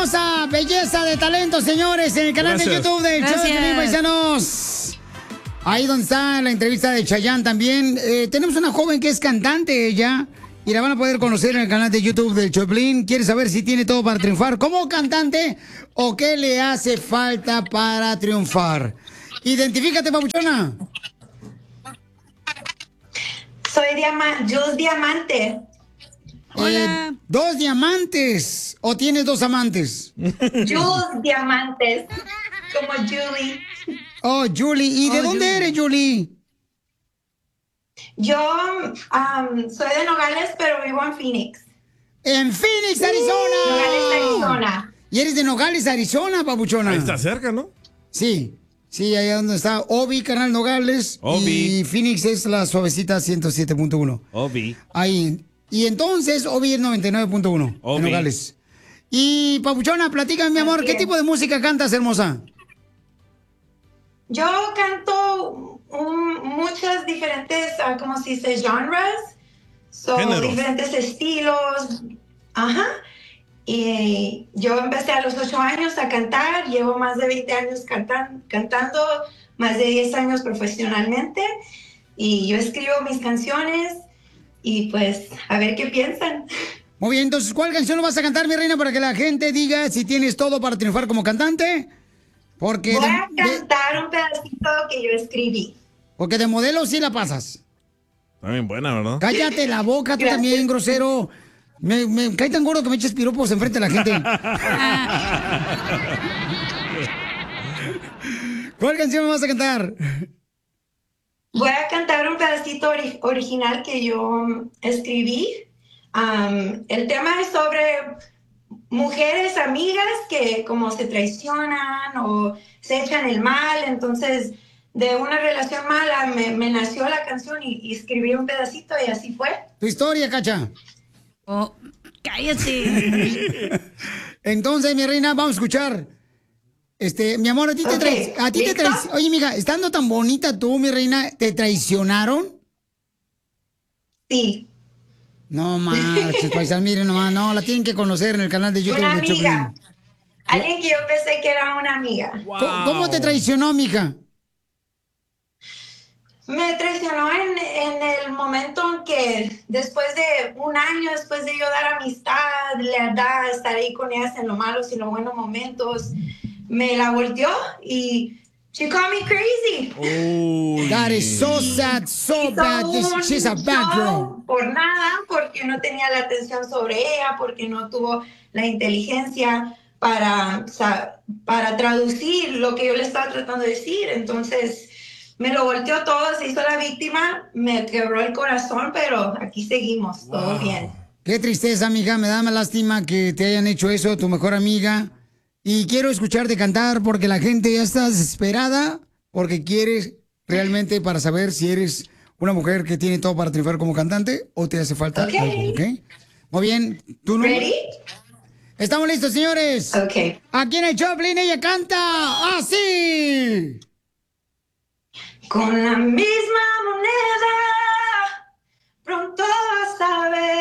hermosa belleza de talento, señores, en el canal de YouTube del show de Piolín, paisanos. Ahí donde está la entrevista de Chayanne también. Tenemos una joven que es cantante ella. Y la van a poder conocer en el canal de YouTube del Choplin. ¿Quiere saber si tiene todo para triunfar como cantante o qué le hace falta para triunfar? Identifícate, papuchona. Soy Jules Diamante. Hola. ¿Dos diamantes o tienes dos amantes? Jules Diamantes, como Julie. Oh, Julie. ¿Y de dónde eres, Julie? Yo soy de Nogales, pero vivo en Phoenix. ¡En Phoenix, Arizona! Nogales, Arizona. Y eres de Nogales, Arizona, papuchona. Ahí está cerca, ¿no? Sí. Sí, allá donde está Obi, Canal Nogales. Obi. Y Phoenix es la suavecita 107.1. Obi. Ahí. Y entonces Obi es 99.1 en Nogales. Y papuchona, platícame, mi amor, ¿qué tipo de música cantas, hermosa? Yo canto muchas diferentes, ¿cómo se dice? Genres. Diferentes estilos. Ajá. Y yo empecé a los 8 años a cantar. Llevo más de 20 años cantando, más de 10 años profesionalmente. Y yo escribo mis canciones y pues a ver qué piensan. Muy bien, entonces, ¿cuál canción vas a cantar, mi reina, para que la gente diga si tienes todo para triunfar como cantante? Porque voy a cantar un pedacito que yo escribí. Porque de modelo sí la pasas. Está bien buena, ¿verdad? Cállate la boca, tú también, grosero. Me cae tan gordo que me eches piropos enfrente de la gente. ¿Cuál canción me vas a cantar? Voy a cantar un pedacito original que yo escribí. El tema es sobre mujeres amigas que como se traicionan o se echan el mal. Entonces, de una relación mala me nació la canción y escribí un pedacito y así fue. Tu historia, Cacha. Oh, cállate. Entonces, mi reina, vamos a escuchar. Mi amor, a ti te traes. Oye, mija, estando tan bonita tú, mi reina, ¿te traicionaron? Sí. No marches, paisano, miren nomás, no, la tienen que conocer en el canal de YouTube. Una de amiga. Choplin. Alguien que yo pensé que era una amiga. Wow. ¿Cómo te traicionó, mija? Me traicionó en el momento en que después de un año, después de yo dar amistad, lealtad, estar ahí con ellas en los malos y los buenos momentos, me la volteó y she called me crazy. Oh, that is so sad, so bad. She's a bad girl. Por nada, porque no tenía la atención sobre ella, porque no tuvo la inteligencia para traducir lo que yo le estaba tratando de decir. Entonces me lo volteó todo, se hizo la víctima, me quebró el corazón, pero aquí seguimos, todo bien. Qué tristeza, amiga, me da más lástima que te hayan hecho eso, tu mejor amiga. Y quiero escucharte cantar porque la gente ya está desesperada, porque quieres realmente para saber si eres una mujer que tiene todo para triunfar como cantante o te hace falta algo, ¿ok? Muy bien, ¿tú no? ¿Ready? Estamos listos, señores. Ok. Aquí en el Choplin ella canta así. Con la misma moneda, pronto vas a ver